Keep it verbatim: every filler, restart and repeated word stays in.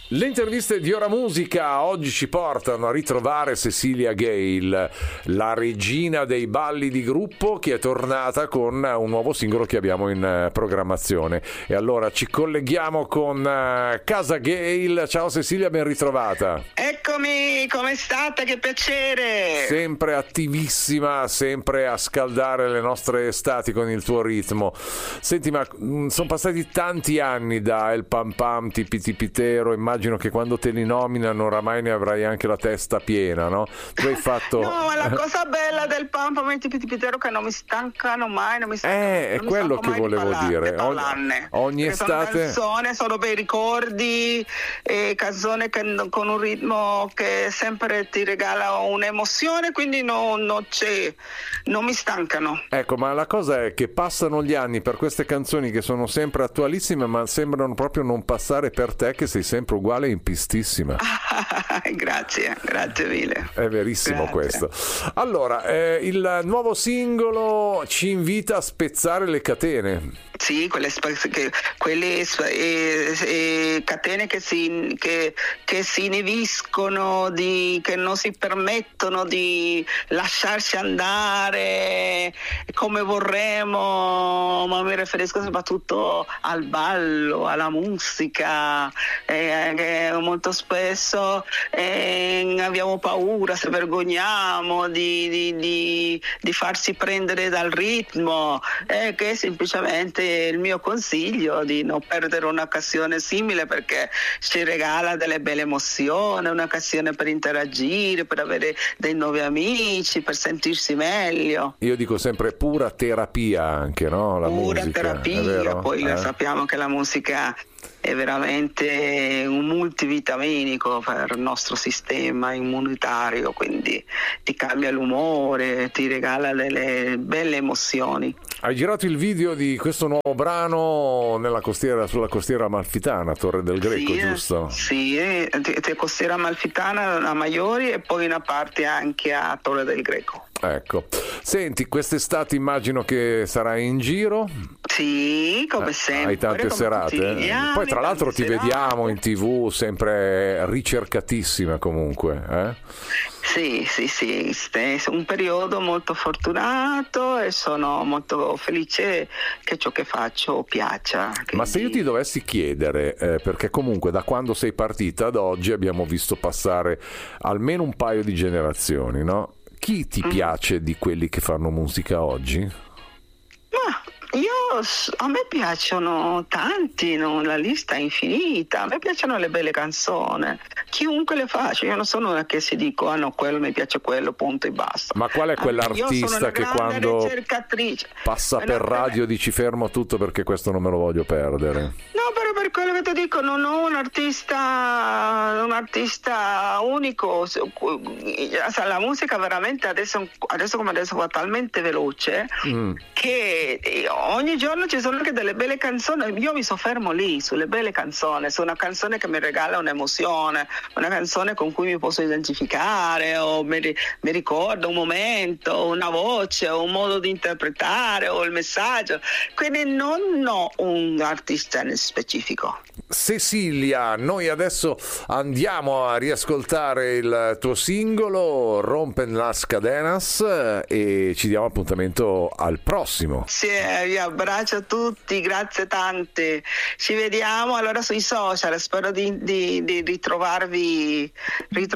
Le interviste di Ora Musica oggi ci portano a ritrovare Cecilia Gale, la regina dei balli di gruppo, che è tornata con un nuovo singolo che abbiamo in programmazione. E allora ci colleghiamo con Casa Gale. Ciao Cecilia, ben ritrovata. Eccomi, come state? Che piacere! Sempre attivissima, sempre a scaldare le nostre estati con il tuo ritmo. Senti, ma sono passati tanti anni da El Pam Pam, Tipi Tipitero, immagino che quando te li nominano oramai ne avrai anche la testa piena, no? Tu hai fatto... No, ma la cosa bella del Pam Pam e Tipi Tipitero è che non mi stancano mai, non mi stancano, eh, è quello che volevo parlarne, dire. Ogni, ogni estate... Sono canzoni, sono bei ricordi, e canzoni che, con un ritmo che sempre ti regala un'emozione, quindi no, no c'è, non mi stancano. Ecco, ma la cosa è che passano gli anni per queste canzoni che sono sempre attualissime, ma sembrano proprio non passare per te, che sei sempre uguale e impistissima. Grazie, grazie mille. È verissimo. Grazie. Questo. Allora, eh, il nuovo singolo ci invita a spezzare le catene. Sì, quelle, che, quelle eh, eh, catene che si, che, che si inibiscono, di, che non si permettono di lasciarci andare come vorremmo, ma mi riferisco soprattutto al ballo, alla musica, eh, che molto spesso eh, abbiamo paura, se vergogniamo di, di, di, di farsi prendere dal ritmo, eh, che semplicemente il mio consiglio di non perdere un'occasione simile, perché ci regala delle belle emozioni, un'occasione per interagire, per avere dei nuovi amici, per sentirsi meglio. Io dico sempre pura terapia anche, no? La pura musica, terapia, poi eh? sappiamo che la musica è veramente un multivitaminico per il nostro sistema immunitario, quindi ti cambia l'umore, ti regala delle belle emozioni. Hai girato il video di questo nuovo brano nella costiera, sulla costiera amalfitana, Torre del Greco, sì, giusto? Sì, eh, costiera amalfitana a Maiori e poi una parte anche a Torre del Greco. Ecco, senti, quest'estate immagino che sarai in giro? Sì, come sempre. Hai tante serate? Anni, Poi tra l'altro ti serate. vediamo in tv sempre ricercatissima comunque, eh? Sì, sì, sì, è un periodo molto fortunato e sono molto felice che ciò che faccio piaccia. Quindi... Ma se io ti dovessi chiedere, eh, perché comunque da quando sei partita ad oggi abbiamo visto passare almeno un paio di generazioni, no? Chi ti mm. piace di quelli che fanno musica oggi? Ma io, a me piacciono tanti, no? La lista è infinita, a me piacciono le belle canzoni, chiunque le faccia, io non sono una che si dico ah no, quello mi piace quello, punto e basta. Ma qual è quell'artista che quando passa per radio dici fermo tutto perché questo non me lo voglio perdere? No, però per quello che ti dico non ho un artista un artista unico, la musica veramente adesso, adesso come adesso va talmente veloce mm. che ogni giorno ci sono anche delle belle canzoni, io mi soffermo lì sulle belle canzoni, su una canzone che mi regala un'emozione, una canzone con cui mi posso identificare o mi, mi ricorda un momento, una voce, un modo di interpretare o il messaggio, quindi non ho un artista nel specifico. Cecilia, noi adesso andiamo a riascoltare il tuo singolo Rompen las cadenas e ci diamo appuntamento al prossimo. Sì, vi abbraccio a tutti, grazie tante, ci vediamo allora sui social, spero di, di, di ritrovarvi, ritrovarvi